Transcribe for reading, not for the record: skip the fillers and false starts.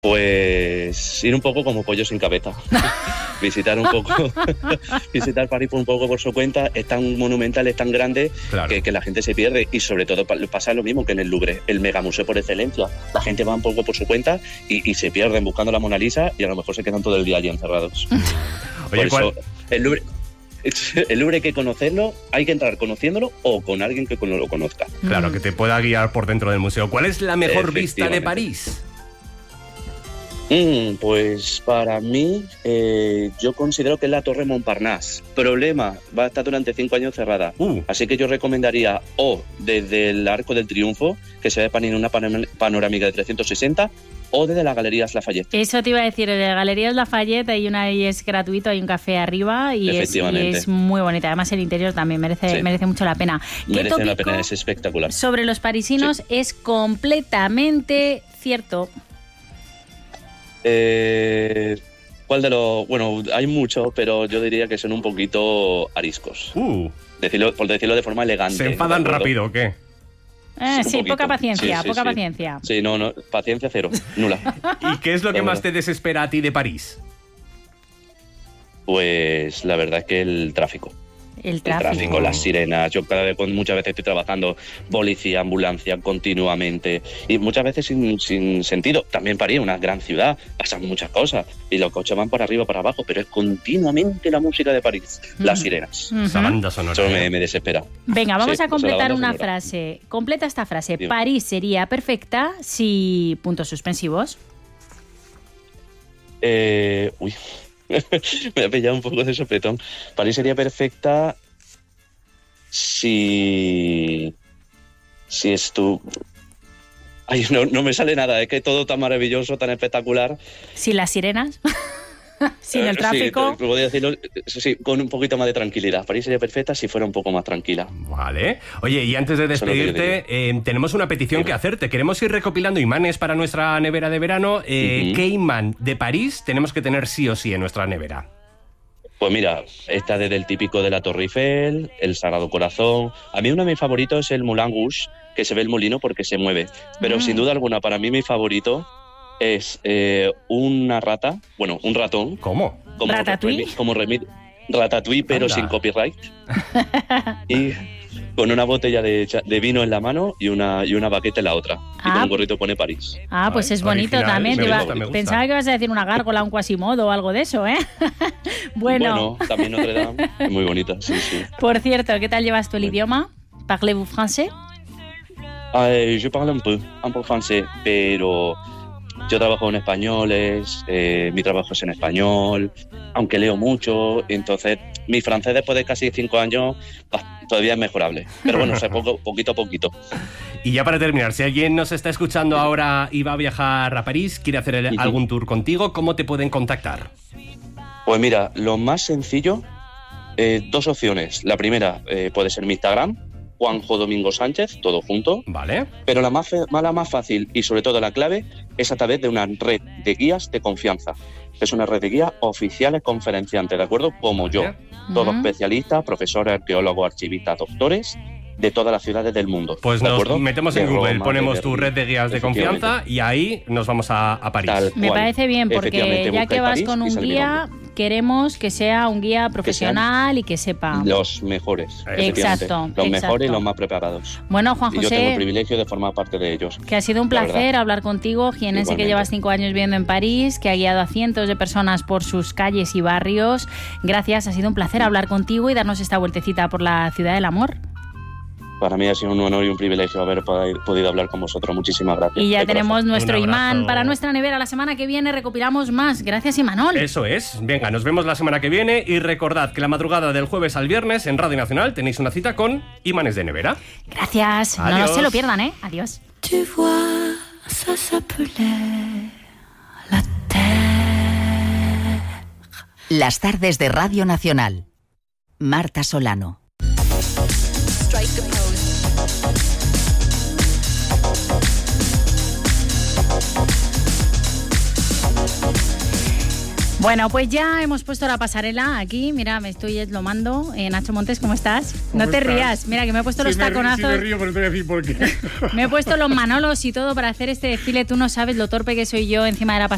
Pues ir un poco como pollo sin cabeza. Visitar un poco, visitar París un poco por su cuenta. Es tan monumental, es tan grande, claro, que la gente se pierde. Y sobre todo pasa lo mismo que en el Louvre, el megamuseo por excelencia. La gente va un poco por su cuenta y se pierden buscando la Mona Lisa y a lo mejor se quedan todo el día allí encerrados. Oye, por eso, el Louvre hay que conocerlo, hay que entrar conociéndolo o con alguien que lo conozca. Claro, que te pueda guiar por dentro del museo. ¿Cuál es la mejor vista de París? Pues para mí, yo considero que es la Torre Montparnasse. Problema, va a estar durante 5 años cerrada. Así que yo recomendaría o desde el Arco del Triunfo, que se ve en una panorámica de 360, o desde las Galerías Lafayette. Eso te iba a decir, de las Galerías Lafayette hay una y es gratuito, hay un café arriba y es muy bonita. Además el interior también merece mucho la pena. Merece la pena, es espectacular. Sobre los parisinos es completamente cierto. ¿Cuál de los...? Bueno, hay muchos, pero yo diría que son un poquito ariscos. Por decirlo de forma elegante. ¿Se enfadan rápido o qué? Sí, poca paciencia, paciencia. Sí, no, paciencia cero, nula. ¿Y qué es lo que más te desespera a ti de París? Pues la verdad es que el tráfico. El tráfico, las sirenas. Yo muchas veces estoy trabajando policía, ambulancia continuamente y muchas veces sin sentido. También París, una gran ciudad, pasan muchas cosas y los coches van para arriba, para abajo, pero es continuamente la música de París, las sirenas. Esa banda sonora. Eso me desespera. Venga, vamos a completar una frase. Completa esta frase. Dime. París sería perfecta si... puntos suspensivos. Me ha pillado un poco de sopetón. París sería perfecta si es tú. Ay, no me sale nada, es que todo tan maravilloso, tan espectacular. ¿Si las sirenas? ¿Sin el tráfico? Sí, podría decirlo, sí, con un poquito más de tranquilidad. París sería perfecta si fuera un poco más tranquila. Vale. Oye, y antes de despedirte, tenemos una petición que hacerte. Queremos ir recopilando imanes para nuestra nevera de verano. ¿Qué imán de París tenemos que tener sí o sí en nuestra nevera? Pues mira, está desde el típico de la Torre Eiffel, el Sagrado Corazón. A mí uno de mis favoritos es el Moulin Rouge, que se ve el molino porque se mueve. Pero sin duda alguna, para mí mi favorito es una rata, bueno, un ratón. ¿Cómo? ¿Ratatouille? Como Ratatouille, pero sin copyright. Y con una botella de vino en la mano y una baqueta en la otra. Y con un gorrito pone París. Pues es bonito también. Pensaba que ibas a decir una gárgola, un Quasimodo o algo de eso, ¿eh? Bueno, también Notre Dame. Es muy bonita, sí. Por cierto, ¿qué tal llevas tú el idioma? ¿Parlez-vous français? Je parle un peu français, pero... Yo trabajo en españoles, mi trabajo es en español, aunque leo mucho, entonces mi francés después de casi 5 años todavía es mejorable. Pero bueno, poquito a poquito. Y ya para terminar, si alguien nos está escuchando ahora y va a viajar a París, quiere hacer algún tour contigo, ¿cómo te pueden contactar? Pues mira, lo más sencillo, 2 opciones. La primera puede ser mi Instagram, Juanjo Domingo Sánchez, todo junto. Vale. Pero la más fácil y sobre todo la clave es a través de una red de guías de confianza. Es una red de guías oficiales conferenciantes, ¿de acuerdo? Como yo. Todos especialistas, profesores, arqueólogos, archivistas, doctores de todas las ciudades del mundo. Pues nos metemos en Google, ponemos tu red de guías de confianza y ahí nos vamos a París. Me parece bien, porque ya que vas con un guía, queremos que sea un guía profesional y que sepa. Los mejores. Exacto. Los mejores y los más preparados. Bueno, Juan José, y yo tengo el privilegio de formar parte de ellos. Que ha sido un placer hablar contigo, jienense que llevas 5 años viviendo en París, que ha guiado a cientos de personas por sus calles y barrios. Gracias, ha sido un placer hablar contigo y darnos esta vueltecita por la ciudad del amor. Para mí ha sido un honor y un privilegio haber podido hablar con vosotros. Muchísimas gracias. Y ya tenemos nuestro imán para nuestra nevera. La semana que viene recopilamos más. Gracias, Imanol. Eso es. Venga, nos vemos la semana que viene y recordad que la madrugada del jueves al viernes en Radio Nacional tenéis una cita con Imanes de Nevera. Gracias. Adiós. No se lo pierdan, ¿eh? Adiós. Tu vois, ça s'appelait la terre. Las tardes de Radio Nacional. Marta Solano. Bueno, pues ya hemos puesto la pasarela aquí. Mira, me estoy eslomando. Nacho Montes, ¿cómo estás? No te rías. Mira, que me he puesto los taconazos. Sí me río, pero te voy a decir por qué. Me he puesto los manolos y todo para hacer este desfile. Tú no sabes lo torpe que soy yo encima de la pasarela.